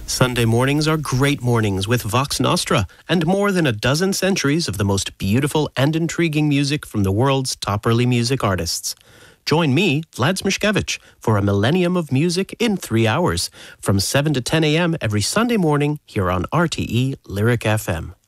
Sunday mornings are great mornings with Vox Nostra and more than a dozen centuries of the most beautiful and intriguing music from the world's top early music artists. Join me, Vlad Smishkevich, for a millennium of music in 3 hours from 7 to 10 a.m. every Sunday morning here on RTE Lyric FM.